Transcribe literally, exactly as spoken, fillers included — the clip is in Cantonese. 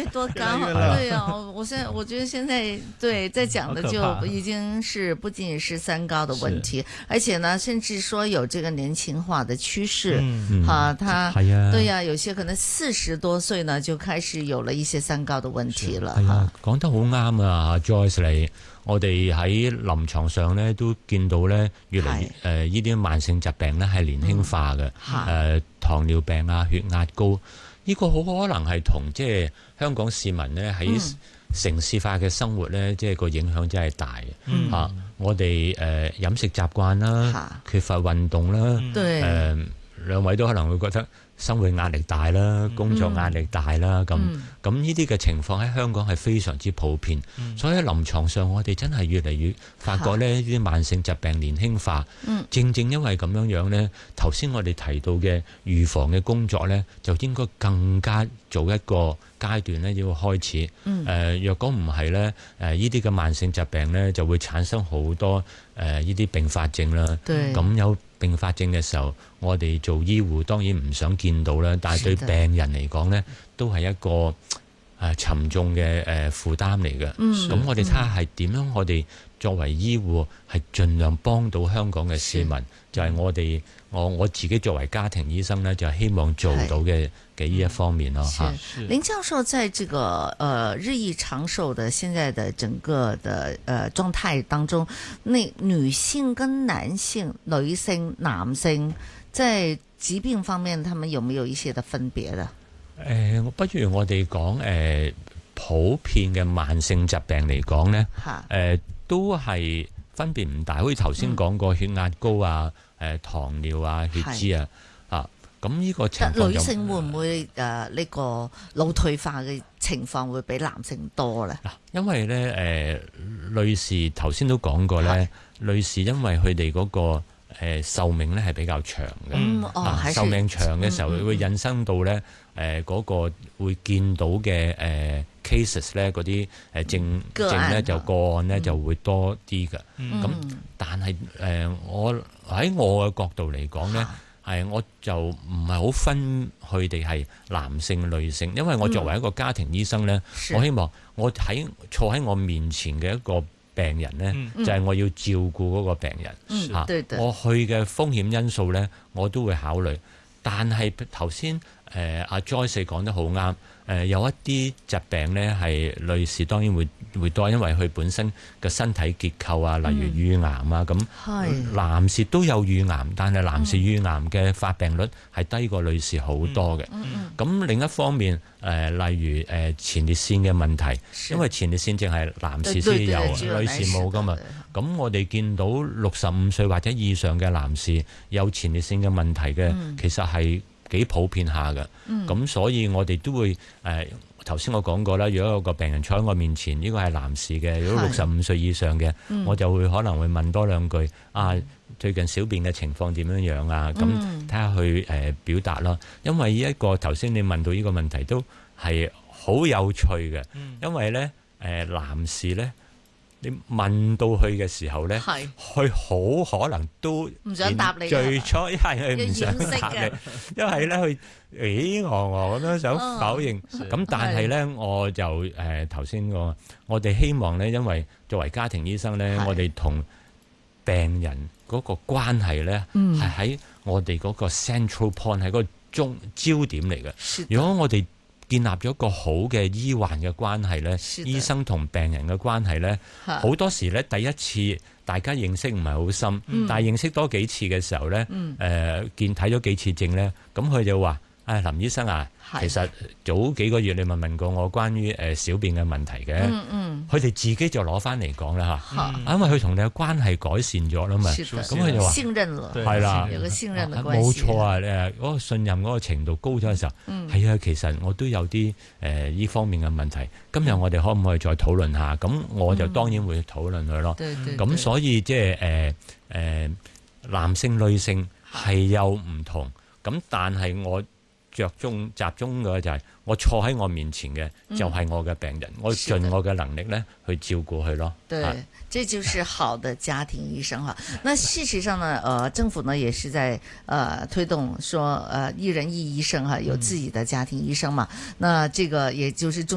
越多高，对啊，我现在我觉得现在對在講的就已經是不僅僅是三高的問題，而且呢，甚至說有這個年輕化的趨勢， 嗯哈，他係啊， 對呀，有些可能四十多歲呢就開始有了一些三高的問題了， 係啊，講得好啱啊 ，Joyce 你。我哋喺臨床上咧都見到咧越嚟越誒呢啲慢性疾病咧係年輕化嘅，誒、嗯呃、糖尿病啊、血壓高，呢、呢個好可能係同即係香港市民咧喺城市化嘅生活咧，即係個影響真係大嘅嚇、嗯啊。我哋誒、呃、飲食習慣啦，缺乏運動啦，誒、嗯呃、兩位都可能會覺得生活壓力大啦，工作壓力大啦，咁咁呢啲嘅情況喺香港係非常之普遍，嗯、所以喺臨床上我哋真係越嚟越發覺咧，呢啲慢性疾病年輕化，嗯、正正因為咁樣樣呢，頭先我哋提到嘅預防嘅工作呢，就應該更加早一個階段呢要開始。誒、嗯呃，若果唔係呢，誒呢啲嘅慢性疾病呢就會產生好多誒呢啲併發症啦。咁有併發症嘅時候，我哋做醫護當然唔想見到啦，但係對病人嚟講呢，都係一個誒、呃、沉重嘅誒負擔嚟嘅。咁、嗯、我哋睇下係點樣，我哋作為醫護係盡量幫到香港嘅市民，就係、是、我哋我我自己作為家庭醫生呢，就希望做到嘅嘅呢一方面咯嚇。 林教授在這個呃日益長壽的現在的整個的呃狀態當中，那女性跟男性、女性、男性在疾病方面，他們有沒有一些的分別呢？ 誒、呃，不如我哋講誒普遍嘅慢性疾病嚟講呢，誒、呃、都係分別唔大，好似頭先講過血壓高啊、誒、呃、糖尿啊、血脂啊，啊咁呢個情況， 女性會唔會誒呢、呃這個腦退化嘅情況會比男性多呢？嗱， 因為呢，誒、呃、女士頭先都講過呢，女士因為佢哋嗰個誒壽命咧係比較長嘅， 嗯哦、啊壽命長嘅時候、嗯、會引申到咧誒嗰個會見到嘅誒、呃、cases 咧嗰啲誒症症咧就個案咧、嗯、就會多啲嘅。咁、嗯、但係誒、呃、我喺我嘅角度嚟講咧，係、啊、我就唔係好分佢哋係男性女性，因為我作為一個家庭醫生咧、嗯，我希望我喺坐喺我面前嘅一個病人呢、嗯、就係、是、我要照顧嗰個病人、嗯啊、對對，我去嘅風險因素呢，我都會考慮。但係頭先誒阿 Joyce 講得好啱，誒、呃、有一啲疾病呢係女士當然會會多，因為佢本身嘅身體結構啊，例如乳癌啊咁、嗯。男士都有乳癌，但係男士乳癌嘅發病率係低過女士好多嘅。咁、嗯嗯、另一方面，誒、呃、例如誒、呃、前列腺嘅問題，因為前列腺淨係男士先有，女士冇噶嘛。咁我哋見到六十五歲或者以上嘅男士有前列腺嘅問題嘅、嗯，其實係幾普遍下嘅。咁、嗯、所以我哋都會誒頭先我講過啦，如果有個病人坐喺我面前，呢、這個係男士嘅，如果六十五歲以上嘅、嗯，我就會可能會問多兩句啊，最近小便嘅情況點樣樣啊？咁睇下佢誒表達咯。因為呢一個頭先你問到呢個問題都係好有趣嘅、嗯，因為咧誒、呃、男士咧。你問到佢嘅時候咧，佢好可能都唔想答你。 最初一係佢唔想答你，因為咧佢咦我我咁樣想否認。咁、哦、但係咧，我就誒頭先個，我哋希望咧，因為作為家庭醫生咧，我哋同病人嗰個關係咧，係、嗯、喺我哋嗰個 central point 係個中焦點嚟嘅。如果我哋建立咗一個好嘅醫患嘅關係呢，醫生同病人嘅關係呢，好多時呢，第一次大家認識唔係好深，嗯、但係認識多幾次嘅時候呢，誒、嗯呃、見睇咗幾次症呢，咁佢就話：唉、哎，林醫生啊，其實早幾個月你咪問過我關於誒小便嘅問題嘅，佢、嗯、哋、嗯、自己就攞翻嚟講啦嚇，因為佢同你嘅關係改善咗啦嘛，咁佢就話信任了，係啦，有個信任嘅關係，冇錯啊，誒嗰、那個信任嗰個程度高咗嘅時候，係、嗯、啊，其實我都有啲誒呢方面嘅問題，今日我哋可唔可以再討論下？咁我就當然會討論佢咯，咁、嗯、所以即係誒誒男性女性係有唔同，咁但係我着重集中嘅就係我坐喺我面前嘅就係我嘅病人，嗯、我盡我嘅能力咧去照顧佢咯。 對，這就是好的家庭醫生哈。那事實上呢，呃，政府呢也是在呃推動說，呃一人一醫生哈，有自己的家庭醫生嘛。嗯、那這個也就是中。